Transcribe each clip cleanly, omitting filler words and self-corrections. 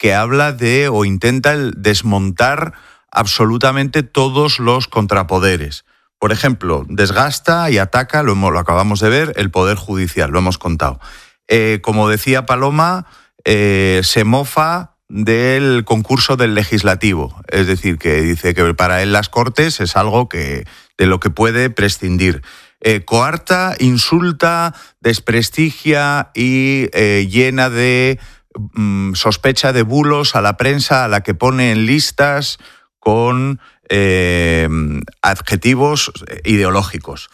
que habla de o intenta desmontar absolutamente todos los contrapoderes. Por ejemplo, desgasta y ataca, lo acabamos de ver, el Poder Judicial, lo hemos contado. Como decía Paloma, se mofa del concurso del Legislativo, es decir, que dice que para él las Cortes es algo de lo que puede prescindir. Coarta, insulta, desprestigia y llena de sospecha de bulos a la prensa, a la que pone en listas con adjetivos ideológicos.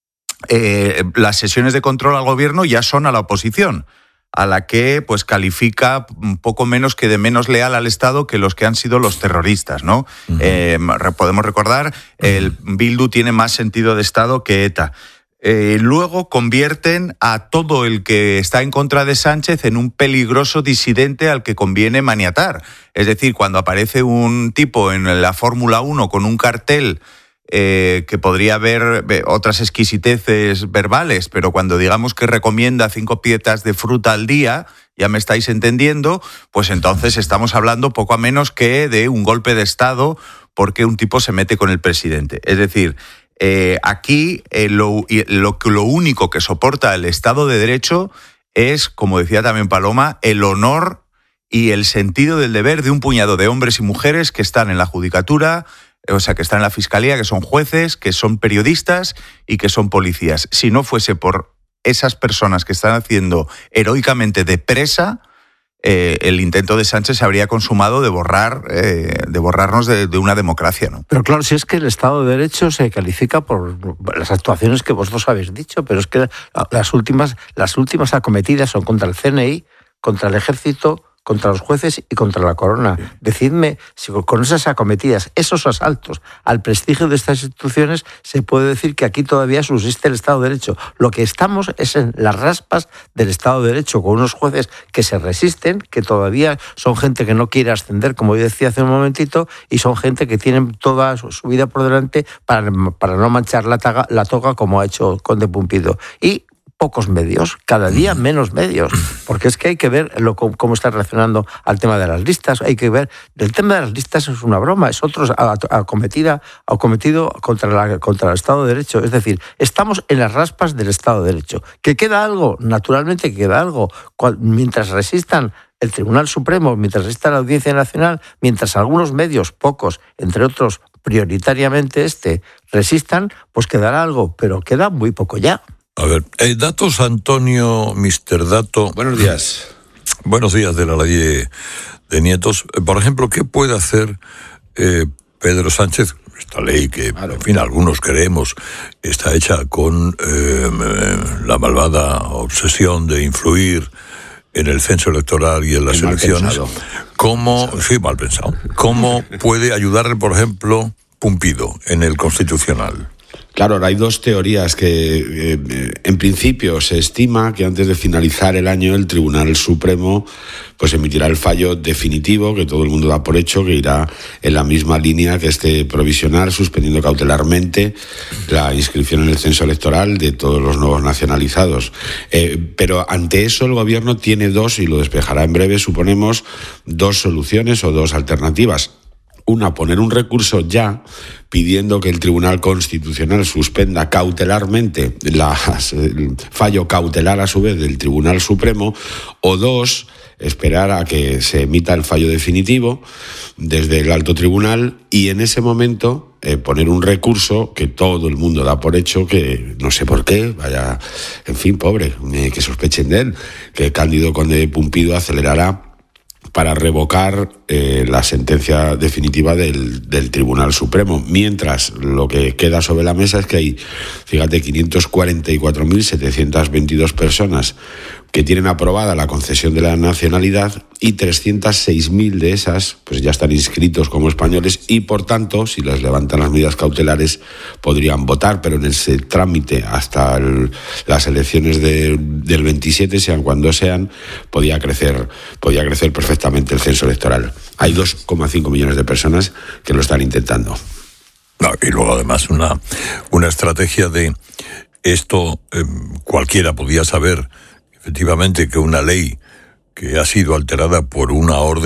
Las sesiones de control al gobierno ya son a la oposición, a la que pues califica un poco menos que de menos leal al Estado que los que han sido los terroristas, ¿no? Podemos recordar, el Bildu tiene más sentido de Estado que ETA. Luego convierten a todo el que está en contra de Sánchez en un peligroso disidente al que conviene maniatar. Es decir, cuando aparece un tipo en la Fórmula 1 con un cartel que podría haber otras exquisiteces verbales, pero cuando digamos que recomienda 5 piezas de fruta al día, ya me estáis entendiendo, pues entonces estamos hablando poco a menos que de un golpe de Estado porque un tipo se mete con el presidente. Es decir, aquí lo único que soporta el Estado de Derecho es, como decía también Paloma, el honor y el sentido del deber de un puñado de hombres y mujeres que están en la judicatura, o sea, que están en la fiscalía, que son jueces, que son periodistas y que son policías. Si no fuese por esas personas que están haciendo heroicamente de presa, el intento de Sánchez se habría consumado de borrarnos de una democracia, ¿no? Pero claro, si es que el Estado de Derecho se califica por las actuaciones que vosotros habéis dicho, pero es que las últimas acometidas son contra el CNI, contra el Ejército, contra los jueces y contra la corona. Sí. Decidme si con esas acometidas, esos asaltos al prestigio de estas instituciones, se puede decir que aquí todavía subsiste el Estado de Derecho. Lo que estamos es en las raspas del Estado de Derecho, con unos jueces que se resisten, que todavía son gente que no quiere ascender, como yo decía hace un momentito, y son gente que tienen toda su vida por delante para no manchar la toga como ha hecho Conde Pumpido. Y pocos medios, cada día menos medios, porque es que hay que ver cómo está reaccionando al tema de las listas, hay que ver, el tema de las listas es una broma, es otro acometido contra el Estado de Derecho, es decir, estamos en las raspas del Estado de Derecho. ¿Que queda algo? Naturalmente que queda algo, mientras resistan el Tribunal Supremo, mientras resista la Audiencia Nacional, mientras algunos medios, pocos, entre otros prioritariamente resistan, pues quedará algo, pero queda muy poco ya. A ver, datos, Antonio, Mr. Dato. Buenos días. Buenos días de la ley de Nietos. Por ejemplo, ¿qué puede hacer Pedro Sánchez? Esta ley que, claro, en fin, algunos creemos está hecha con la malvada obsesión de influir en el censo electoral y en las elecciones. ¿Cómo, sí, mal pensado. ¿Cómo puede ayudarle, por ejemplo, Pumpido en el Constitucional? Claro, ahora hay dos teorías que en principio se estima que antes de finalizar el año el Tribunal Supremo pues emitirá el fallo definitivo, que todo el mundo da por hecho, que irá en la misma línea que este provisional, suspendiendo cautelarmente la inscripción en el censo electoral de todos los nuevos nacionalizados. Pero ante eso el Gobierno tiene dos, y lo despejará en breve, suponemos, dos soluciones o dos alternativas. Una, poner un recurso ya pidiendo que el Tribunal Constitucional suspenda cautelarmente el fallo cautelar a su vez del Tribunal Supremo, o dos, esperar a que se emita el fallo definitivo desde el alto tribunal y en ese momento poner un recurso que todo el mundo da por hecho, que no sé por qué, vaya, en fin, pobre, que sospechen de él, que Cándido Conde Pumpido acelerará para revocar la sentencia definitiva del Tribunal Supremo. Mientras, lo que queda sobre la mesa es que hay, fíjate, 544.722 personas que tienen aprobada la concesión de la nacionalidad y 306.000 de esas pues ya están inscritos como españoles y, por tanto, si les levantan las medidas cautelares, podrían votar, pero en ese trámite hasta las elecciones del 27, sean cuando sean, podía crecer perfectamente el censo electoral. Hay 2,5 millones de personas que lo están intentando. No, y luego, además, una estrategia de esto, cualquiera podía saber efectivamente que una ley que ha sido alterada por una orden